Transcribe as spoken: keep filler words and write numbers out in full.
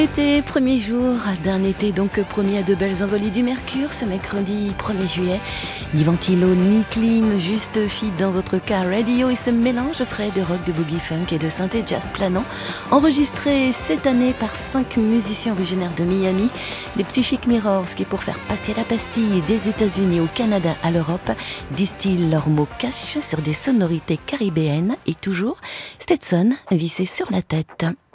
Été, premier jour d'un été donc promis à de belles envolées du mercure ce mercredi premier juillet. Ni ventilo, ni clim, juste fibre dans votre car radio et ce mélange frais de rock, de boogie funk et de synthé jazz planant. Enregistré cette année par cinq musiciens originaires de Miami, les Psychic Mirrors qui pour faire passer la pastille des États-Unis au Canada à l'Europe distillent leurs mots cash sur des sonorités caribéennes et toujours Stetson vissé sur la tête.